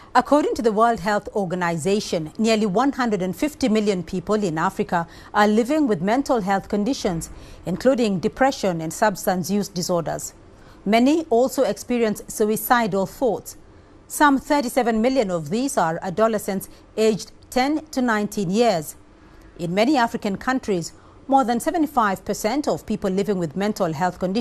According to the World Health Organization, nearly 150 million people in Africa are living with mental health conditions, including depression and substance use disorders. Many also experience suicidal thoughts. Some 37 million of these are adolescents aged 10 to 19 years. In many African countries, more than 75% of people living with mental health conditions